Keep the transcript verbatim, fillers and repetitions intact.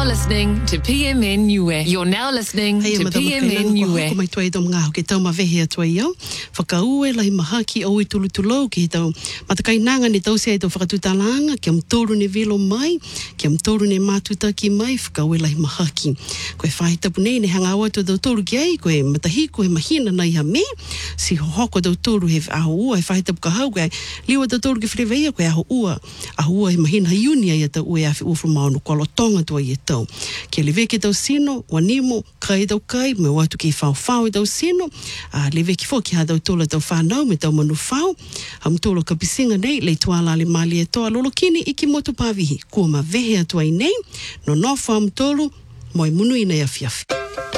listening to P M N Niue. You're now listening Hey, to P M N Niue. Ko mai tuai tau mga ke tau ma vehe atua iau. Whakaue lai mahaki au i tulu tulau ki tau matakainanga ni tau se tau whakatutalanga ki am toru ne velo mai, ki am toru ne matuta ki mai, whakaue lai mahaki. Koe whahi tapu nei ne hanga awa tau toru ki ai, koe matahi koe mahina nai ha me, si hoko tau toru he aho ua, he whahi tapu ka hau koe, liwa tau toru ki whireweia koe aho ua, aho ua he mahina ha iuni ai tau ue awhi uwhu maunu kolo tonga tua i tau. Ki le veke tau sino, wanimo, kai tau kai, me watu ki whao whao i tau sino, uh, le veke fo ki ha tau tola tau whanau, me tau manu whao, ham tolo ka pisinga nei, le tuala le mali e toa lolo kini iki motu pavihi, kua ma vehe atua i nei, no no wham tolo, moi munu i nei afiafi.